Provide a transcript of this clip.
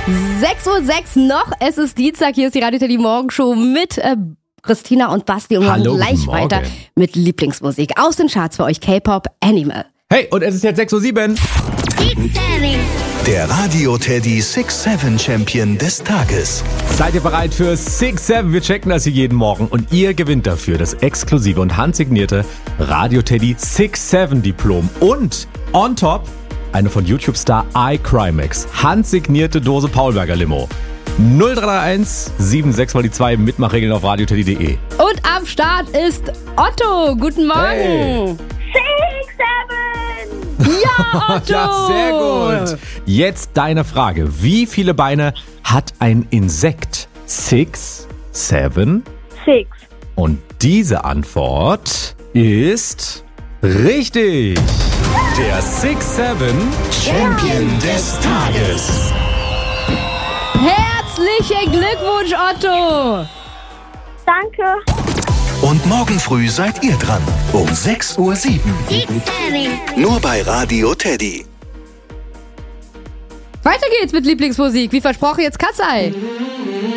6:06 Uhr noch. Es ist Dienstag. Hier ist die Radio Teddy Morgenshow mit Christina und Basti. Und wir machen gleich weiter mit Lieblingsmusik aus den Charts für euch. K-Pop, Animal. Hey, und es ist jetzt 6:07 Uhr. Der Radio Teddy 6-7 Champion des Tages. Seid ihr bereit für 6-7? Wir checken das hier jeden Morgen und ihr gewinnt dafür das exklusive und handsignierte Radio Teddy 6-7 Diplom. Und on top eine von YouTube-Star iCrimex handsignierte Dose Paulberger Limo. 0331 76 mal die 2 Mitmachregeln auf radioteddy.de. Und am Start ist Otto. Guten Morgen. Hey. 6-7. Ja, Otto. Ja, sehr gut. Jetzt deine Frage. Wie viele Beine hat ein Insekt? 6, 7? 6. Und diese Antwort ist richtig. Der 6-7 Champion des Tages. Herzlichen Glückwunsch, Otto. Danke. Und morgen früh seid ihr dran. Um 6:07 Uhr. Nur bei Radio Teddy. Weiter geht's mit Lieblingsmusik. Wie versprochen, jetzt Katzei.